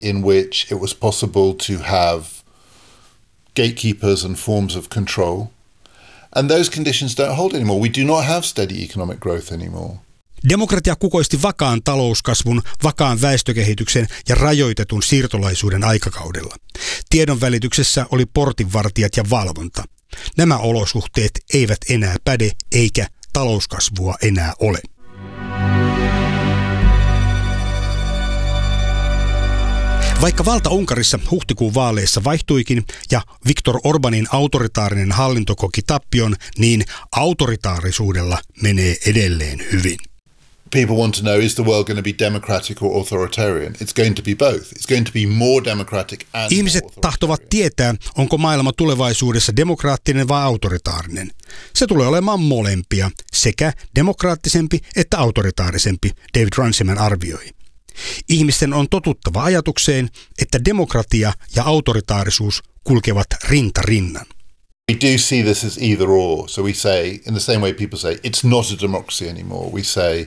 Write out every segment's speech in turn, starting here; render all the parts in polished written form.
in which it was possible to have gatekeepers and forms of control. And those conditions don't hold anymore. We do not have steady economic growth anymore. Demokratia kukoisti vakaan talouskasvun, vakaan väestökehityksen ja rajoitetun siirtolaisuuden aikakaudella. Tiedon välityksessä oli portinvartijat ja valvonta. Nämä olosuhteet eivät enää päde eikä talouskasvua enää ole. Vaikka valta Unkarissa huhtikuun vaaleissa vaihtuikin ja Viktor Orbanin autoritaarinen hallinto koki tappion, niin autoritaarisuudella menee edelleen hyvin. People want to know, is the world going to be democratic or authoritarian? It's going to be both. It's going to be more democratic and Ihmiset tahtovat tietää, onko maailma tulevaisuudessa demokraattinen vai autoritaarinen. Se tulee olemaan molempia, sekä demokraattisempi että autoritaarisempi, David Runciman arvioi. Ihmisten on totuttava ajatukseen, että demokratia ja autoritaarisuus kulkevat rinta rinnan. We do see this as either or. So we say, in the same way people say, it's not a democracy anymore. We say,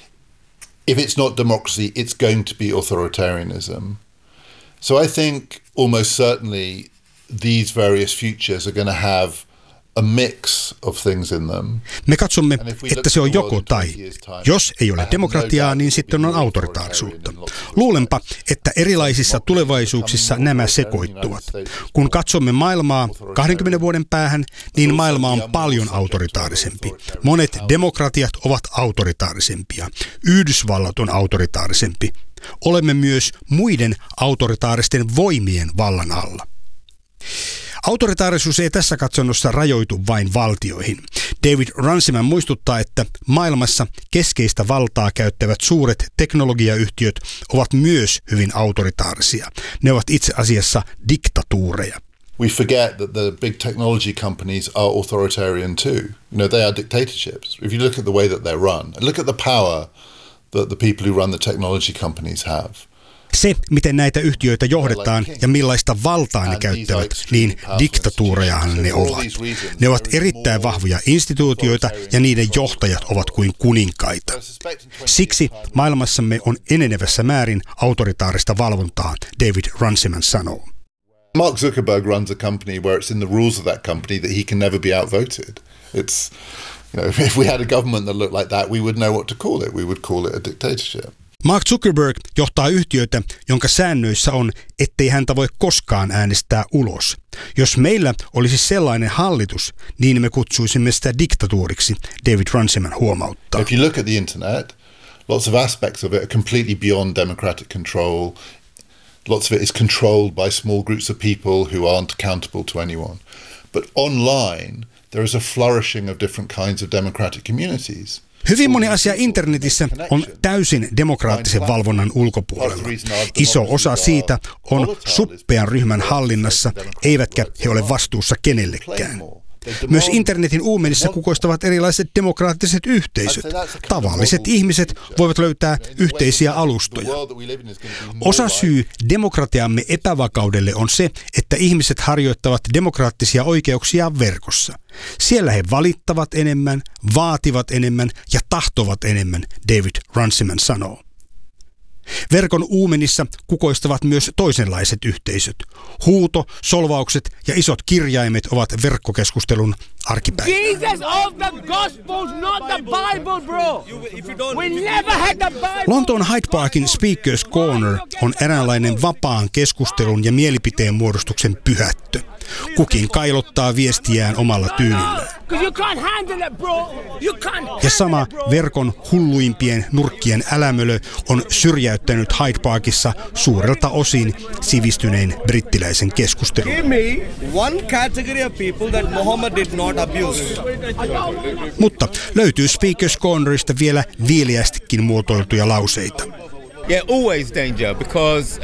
if it's not democracy, it's going to be authoritarianism. So I think almost certainly these various futures are going to have a mix of things in them. Me katsomme, että se on joko tai. Jos ei ole demokratiaa, niin sitten on autoritaarisuutta. Luulenpa, että erilaisissa tulevaisuuksissa nämä sekoittuvat. Kun katsomme maailmaa 20 vuoden päähän, niin maailma on paljon autoritaarisempi. Monet demokratiat ovat autoritaarisempia. Yhdysvallat on autoritaarisempi. Olemme myös muiden autoritaaristen voimien vallan alla. Autoritaarisuus ei tässä katsonnossa rajoitu vain valtioihin. David Runciman muistuttaa, että maailmassa keskeistä valtaa käyttävät suuret teknologiayhtiöt ovat myös hyvin autoritaarisia. Ne ovat itse asiassa diktatuureja. We forget that the big technology companies are authoritarian too. You know, they are dictatorships. If you look at the way that they're run, and look at the power that the people who run the technology companies have. Se, miten näitä yhtiöitä johdetaan ja millaista valtaa ne käyttävät, niin diktatuurejahan ne ovat. Ne ovat erittäin vahvoja instituutioita ja niiden johtajat ovat kuin kuninkaita. Siksi maailmassamme on enenevässä määrin autoritaarista valvontaa, David Runciman sanoo. Mark Zuckerberg runs a company where it's in the rules of that company that he can never be outvoted. It's, you know, if we had a government that looked like that, we would know what to call it. We would call it a dictatorship. Mark Zuckerberg johtaa yhtiötä, jonka säännöissä on, ettei häntä voi koskaan äänestää ulos. Jos meillä olisi sellainen hallitus, niin me kutsuisimme sitä diktatuuriksi, David Runciman huomauttaa. If you look at the internet, lots of aspects of it are completely beyond democratic control. Lots of it is controlled by small groups of people who aren't accountable to anyone. But online, there is a flourishing of different kinds of democratic communities. Hyvin moni asia internetissä on täysin demokraattisen valvonnan ulkopuolella. Iso osa siitä on suppean ryhmän hallinnassa, eivätkä he ole vastuussa kenellekään. Myös internetin uumenissa kukoistavat erilaiset demokraattiset yhteisöt. Tavalliset ihmiset voivat löytää yhteisiä alustoja. Osasyy demokratiamme epävakaudelle on se, että ihmiset harjoittavat demokraattisia oikeuksia verkossa. Siellä he valittavat enemmän, vaativat enemmän ja tahtovat enemmän, David Runciman sanoo. Verkon uumenissa kukoistavat myös toisenlaiset yhteisöt. Huuto, solvaukset ja isot kirjaimet ovat verkkokeskustelun arkipäivä. Lontoon Hyde Parkin Speakers Corner on eräänlainen vapaan keskustelun ja mielipiteen muodostuksen pyhättö. Kukin kailottaa viestiään omalla tyylillään. Ja sama verkon hulluimpien nurkkien älämölö on syrjäyttänyt Hyde Parkissa suurelta osin sivistyneen brittiläisen keskustelun. Mutta löytyy Speakers Cornerista vielä viileästikin muotoiltuja lauseita. Yeah, always danger because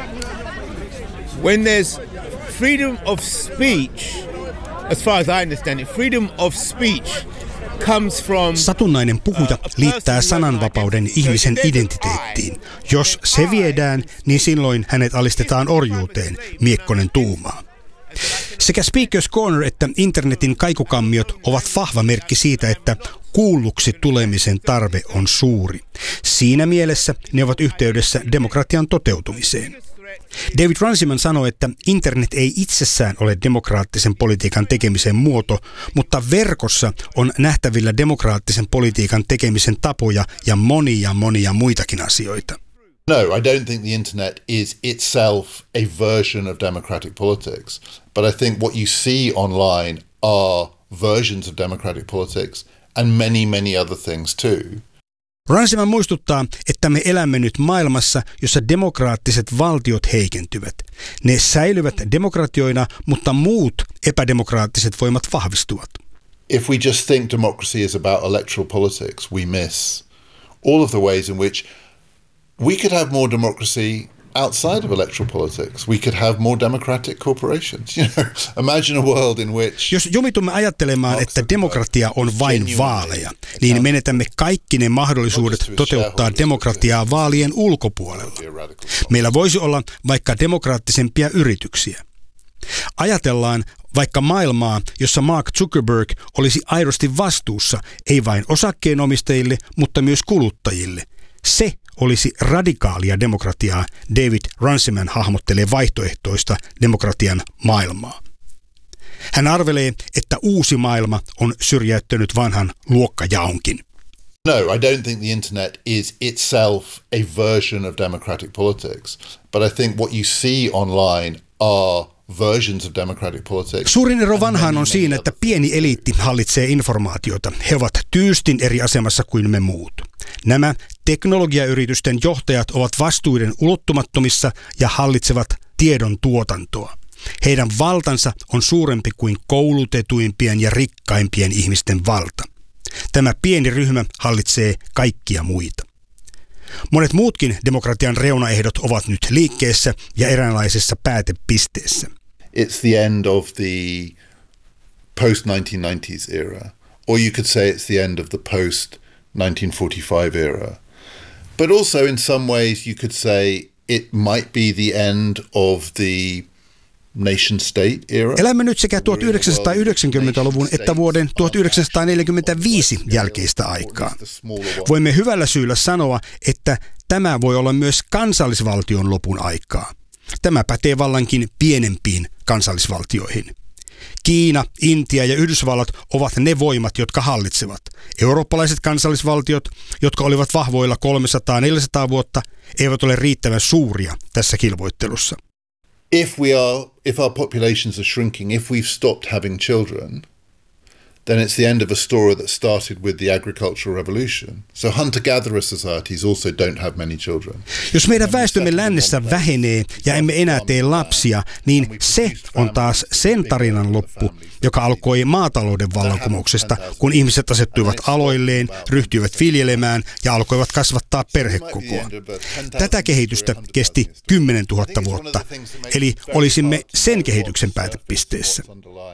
when there's freedom of speech, as far as I understand it, freedom of speech comes from... Satunnainen puhuja liittää sananvapauden ihmisen identiteettiin. Jos se viedään, niin silloin hänet alistetaan orjuuteen, Miekkonen tuumaa. Sekä Speakers Corner että internetin kaikukammiot ovat vahva merkki siitä, että kuulluksi tulemisen tarve on suuri. Siinä mielessä ne ovat yhteydessä demokratian toteutumiseen. David Runciman sanoi, että internet ei itsessään ole demokraattisen politiikan tekemisen muoto, mutta verkossa on nähtävillä demokraattisen politiikan tekemisen tapoja ja monia muitakin asioita. No, I don't think the internet is itself a version of democratic politics, but I think what you see online are versions of democratic politics and many other things too. Runciman muistuttaa, että me elämme nyt maailmassa, jossa demokraattiset valtiot heikentyvät. Ne säilyvät demokratioina, mutta muut epädemokraattiset voimat vahvistuvat. If we just think democracy is about electoral politics, we miss all of the ways in which we could have more democracy outside of electoral politics. We could have more democratic corporations. You know, imagine a world in which... Jos jumitumme ajattelemaan, että demokratia on vain vaaleja, niin menetämme kaikki ne mahdollisuudet toteuttaa demokratiaa vaalien ulkopuolella. Meillä voisi olla vaikka demokraattisempia yrityksiä. Ajatellaan vaikka maailmaa, jossa Mark Zuckerberg olisi aidosti vastuussa, ei vain osakkeenomistajille, mutta myös kuluttajille. Se olisi radikaalia demokratiaa. David Runciman hahmottelee vaihtoehtoista demokratian maailmaa. Hän arvelee, että uusi maailma on syrjäyttänyt vanhan luokkajaonkin. No, I don't think the internet is itself a version of democratic politics, but I think what you see online are versions of democratic politics. Suurin ero vanhaan on siinä, että pieni eliitti hallitsee informaatiota. He ovat tyystin eri asemassa kuin me muut. Nämä teknologiayritysten johtajat ovat vastuiden ulottumattomissa ja hallitsevat tiedon tuotantoa. Heidän valtansa on suurempi kuin koulutetuimpien ja rikkaimpien ihmisten valta. Tämä pieni ryhmä hallitsee kaikkia muita. Monet muutkin demokratian reunaehdot ovat nyt liikkeessä ja eräänlaisessa päätepisteessä. It's the end of the post-1990s era, or you could say it's the end of the post-1945 era. But also in some ways you could say it might be the end of the nation state era. Elämme nyt sekä 1990-luvun että vuoden 1945 jälkeistä aikaa. Voimme hyvällä syyllä sanoa, että tämä voi olla myös kansallisvaltion lopun aikaa. Tämä pätee vallankin pienempiin kansallisvaltioihin. Kiina, Intia ja Yhdysvallat ovat ne voimat, jotka hallitsevat. Eurooppalaiset kansallisvaltiot, jotka olivat vahvoilla 300-400 vuotta, eivät ole riittävän suuria tässä kilvoittelussa. If our populations are shrinking, if we've stopped having children, then it's the end of a story that started with the agricultural revolution. So hunter-gatherer societies also don't have many children. Jos meidän väestömme lännessä vähenee ja emme enää tee lapsia, niin se on taas sen tarinan loppu, joka alkoi maatalouden vallankumouksesta, kun ihmiset asettuivat aloilleen, ryhtyivät viljelemään ja alkoivat kasvattaa perhekokoa. Tätä kehitystä kesti 10 000 vuotta, eli olisimme sen kehityksen päätepisteessä.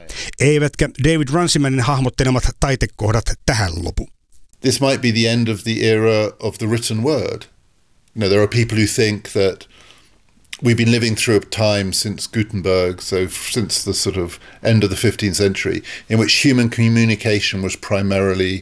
Eivätkä David Runcimanin hahmottelemat taitekohdat tähän lopu. This might be the end of the era of the written word. You know, there are people who think that we've been living through a time since Gutenberg, so since the sort of end of the 15th century, in which human communication was primarily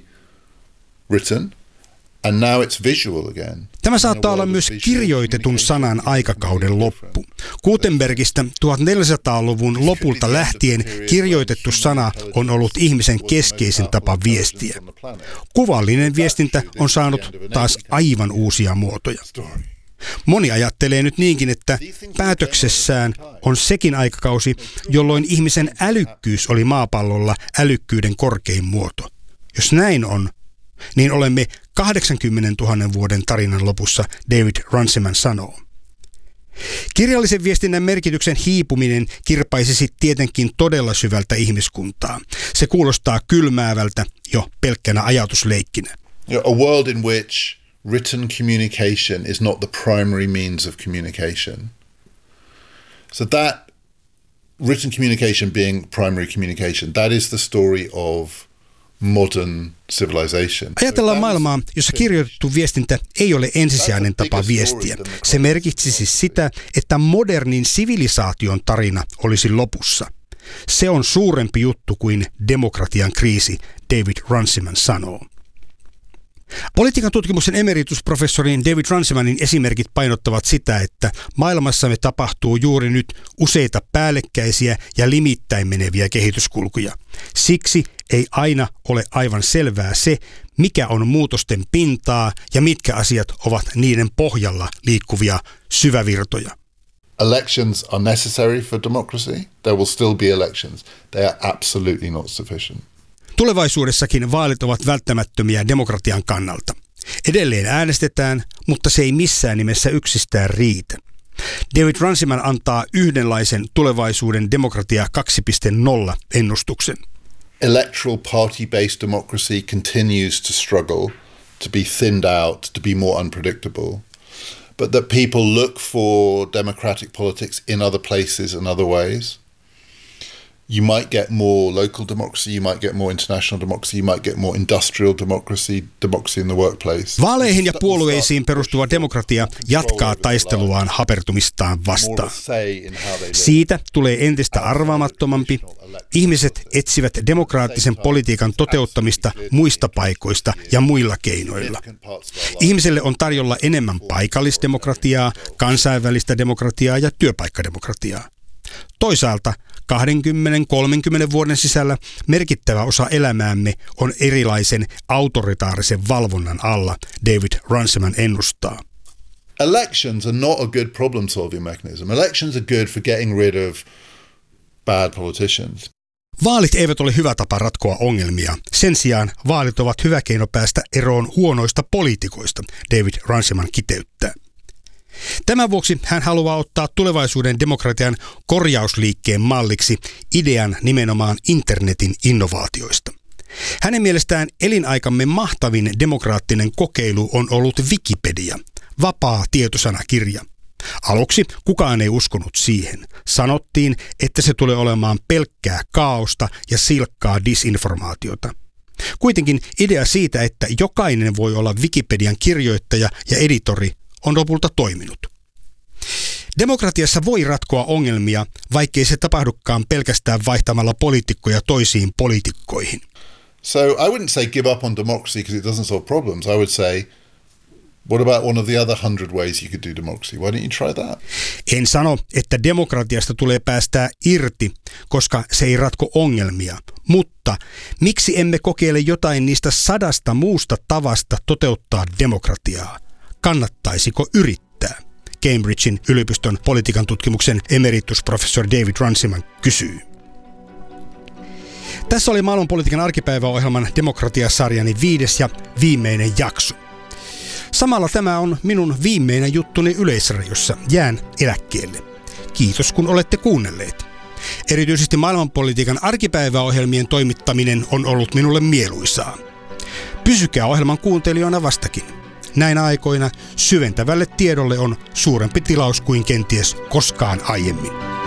written, and now it's visual again. Tämä saattaa olla myös kirjoitetun sanan aikakauden loppu. Gutenbergistä 1400-luvun lopulta lähtien kirjoitettu sana on ollut ihmisen keskeisin tapa viestiä. Kuvallinen viestintä on saanut taas aivan uusia muotoja. Moni ajattelee nyt niinkin, että päätöksessään on sekin aikakausi, jolloin ihmisen älykkyys oli maapallolla älykkyyden korkein muoto. Jos näin on, niin olemme 80 000 vuoden tarinan lopussa, David Runciman sanoo. Kirjallisen viestinnän merkityksen hiipuminen kirpaisisi tietenkin todella syvältä ihmiskuntaa. Se kuulostaa kylmäävältä jo pelkkänä ajatusleikkinä. A world in which written communication is not the primary means of communication. So that written communication being primary communication, that is the story of modern civilization. Ajatellaan maailmaa, jossa kirjoitettu viestintä ei ole ensisijainen tapa viestiä. Se merkitsisi sitä, että modernin sivilisaation tarina olisi lopussa. Se on suurempi juttu kuin demokratian kriisi, David Runciman sanoo. Politiikan tutkimuksen emeritusprofessorin David Runcimanin esimerkit painottavat sitä, että maailmassamme tapahtuu juuri nyt useita päällekkäisiä ja limittäin meneviä kehityskulkuja. Siksi ei aina ole aivan selvää se, mikä on muutosten pintaa ja mitkä asiat ovat niiden pohjalla liikkuvia syvävirtoja. Elections are necessary for democracy. There will still be elections. They are absolutely not sufficient. Tulevaisuudessakin vaalit ovat välttämättömiä demokratian kannalta. Edelleen äänestetään, mutta se ei missään nimessä yksistään riitä. David Runciman antaa yhdenlaisen tulevaisuuden demokratia 2.0 ennustuksen. Electoral party-based democracy continues to struggle to be thinned out, to be more unpredictable. But that people look for democratic politics in other places and other ways. You might get more local democracy, you might get more international democracy, you might get more industrial democracy, democracy in the workplace. Vaaleihin ja puolueisiin perustuva demokratia jatkaa taisteluaan hapertumistaan vastaan. Siitä tulee entistä arvaamattomampi. Ihmiset etsivät demokraattisen politiikan toteuttamista muista paikoista ja muilla keinoilla. Ihmiselle on tarjolla enemmän paikallisdemokratiaa, kansainvälistä demokratiaa ja työpaikkademokratiaa. Toisaalta 20-30 vuoden sisällä merkittävä osa elämäämme on erilaisen autoritaarisen valvonnan alla, David Runciman ennustaa. Elections are not a good problem-solving mechanism. Elections are good for getting rid of bad politicians. Vaalit eivät ole hyvä tapa ratkoa ongelmia. Sen sijaan vaalit ovat hyvä keino päästä eroon huonoista poliitikoista, David Runciman kiteyttää. Tämän vuoksi hän haluaa ottaa tulevaisuuden demokratian korjausliikkeen malliksi idean nimenomaan internetin innovaatioista. Hänen mielestään elinaikamme mahtavin demokraattinen kokeilu on ollut Wikipedia, vapaa tietosanakirja. Aluksi kukaan ei uskonut siihen. Sanottiin, että se tulee olemaan pelkkää kaaosta ja silkkaa disinformaatiota. Kuitenkin idea siitä, että jokainen voi olla Wikipedian kirjoittaja ja editori, on lopulta toiminut. Demokratiassa voi ratkoa ongelmia, vaikkei se tapahdukaan pelkästään vaihtamalla poliitikkoja toisiin poliitikkoihin. So I wouldn't say give up on democracy because it doesn't solve problems. I would say, what about one of the other 100 ways you could do democracy? Why don't you try that? En sano, että demokratiasta tulee päästää irti, koska se ei ratko ongelmia. Mutta miksi emme kokeile jotain niistä 100 muusta tavasta toteuttaa demokratiaa? Kannattaisiko yrittää? Cambridgein yliopiston politiikan tutkimuksen emeritusprofessori David Runciman kysyy. Tässä oli maailmanpolitiikan arkipäiväohjelman demokratiasarjani 5. ja viimeinen jakso. Samalla tämä on minun viimeinen juttuni Yleisradiossa. Jään eläkkeelle. Kiitos kun olette kuunnelleet. Erityisesti maailmanpolitiikan arkipäiväohjelmien toimittaminen on ollut minulle mieluisaa. Pysykää ohjelman kuuntelijoina vastakin. Näinä aikoina syventävälle tiedolle on suurempi tilaus kuin kenties koskaan aiemmin.